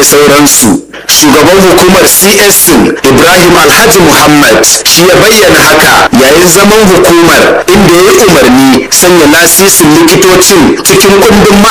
dai sauransu. Shugaban hukumar CSC Ibrahim Alhaji Muhammad shi ya bayyana haka yayin zaman hukumar, inda ya yi umarni sanya lasisin likitocin cikin kundin